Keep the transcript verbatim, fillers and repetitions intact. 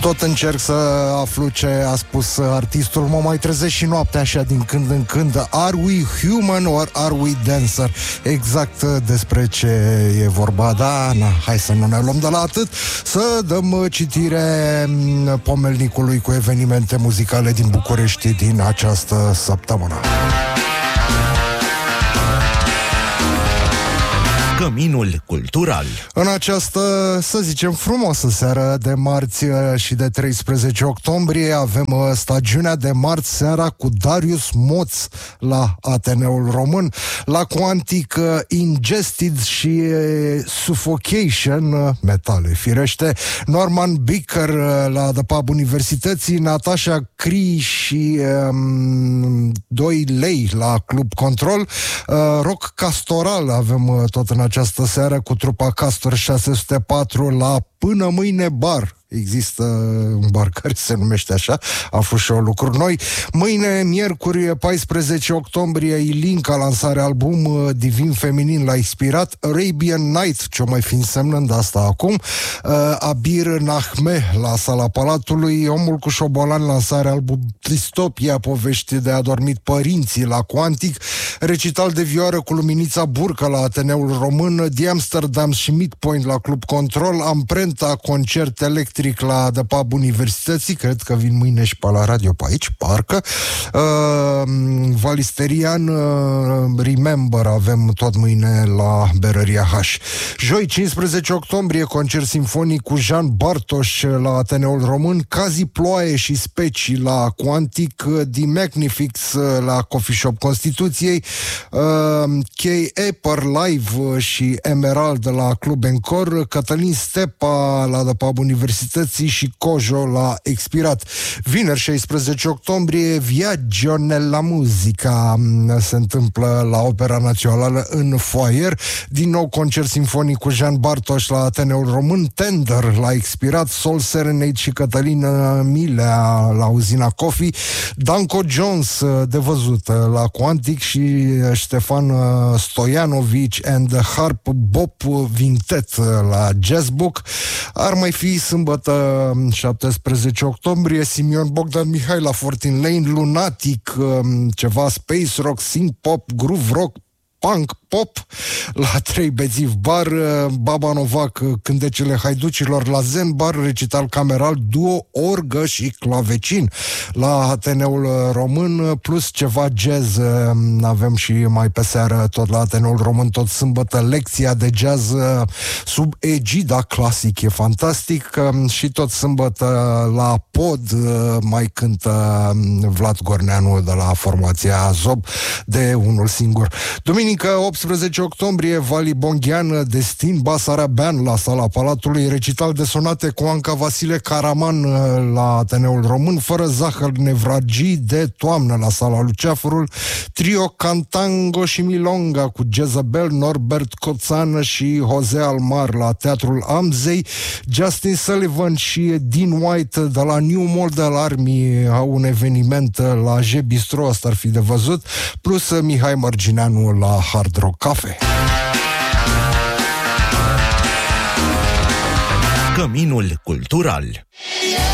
Tot încerc să aflu ce a spus artistul. Mă mai trezesc și noaptea așa din când în când. Are we human or are we dancer? Exact despre ce e vorba. Da, na, hai să nu ne luăm de la atât. Să dăm citire pomelnicului cu evenimente muzicale din București din această săptămână. Căminul cultural. În această, să zicem, frumoasă seară de marți și de treisprezece octombrie avem stagiunea de marți seara cu Darius Moț la Ateneul Român, la Quantic Ingested și Suffocation, metale firește, Norman Bicker la The Pub Universității, Natasha Cree și um, doi lei la Club Control, uh, Rock Castoral avem tot în această seară cu trupa Castor șase sute patru la Până Mâine Bar. Există un bar care se numește așa, am fost și eu lucruri noi. Mâine, miercuri, paisprezece octombrie, Ilinca, lansare album Divin Feminin la expirat, Arabian Night, ce-o mai fi însemnând asta acum, uh, Abir Nahmeh la Sala Palatului, Omul cu șobolan, lansare album Tristopia, povești de adormit părinții la Quantic, recital de vioară cu Luminița Burcă la Ateneul Român, The Amsterdam și Midpoint la Club Control, Amprenta, concert electric la The Pub Universității, cred că vin mâine și pe la radio pe aici, parcă. Uh, Valisterian, uh, Remember, avem tot mâine la Berăria H. Joi, cincisprezece octombrie, concert simfonic cu Jean Bartoș la Ateneul Român, Cazi Ploaie și Specii la Quantic, The Magnifics la Coffee Shop Constituției, uh, K. Apper Live și Emerald la Club Encore, Cătălin Stepa la The Pub Universității și Cojo la expirat. Vineri, șaisprezece octombrie, Viaggio nella Musica se întâmplă la Opera Națională în foaier. Din nou concert simfonic cu Jean Bartoș la Ateneul Român, Tender la expirat, Soul Serenade și Cătălin Milea la Uzina Coffee, Danko Jones de văzut la Quantic și Ștefan Stojanovic and the Harp Bop Vintet la Jazzbook. Ar mai fi sâmbătă, șaptesprezece octombrie, Simion Bogdan Mihai la fourteen Lane, Lunatic, ceva space rock, synth pop, groove rock, punk, pop, la trei Bețiv Bar, Baba Novac, Cântecele Haiducilor la Zen Bar, recital cameral, duo, orgă și clavecin la Ateneul Român, plus ceva jazz avem și mai pe seară tot la Ateneul Român, tot sâmbătă, lecția de jazz sub egida Classic, e fantastic, și tot sâmbătă la Pod mai cântă Vlad Gorneanu de la formația Zob, de unul singur. Duminică, optsprezece octombrie, Vali Bonghean, Destin Bas Arabean la Sala Palatului, recital de sonate cu Anca Vasile Caraman la Ateneul Român, Fără Zahăr Nevragii de toamnă la Sala Luceafărul, trio Cantango și Milonga cu Jezebel, Norbert Coțan și Jose Almar la Teatrul Amzei, Justin Sullivan și Dean White de la New Model Army au un eveniment la J Bistro, asta ar fi de văzut, plus Mihai Mărgineanu la Hard Rock Cafe. Căminul cultural.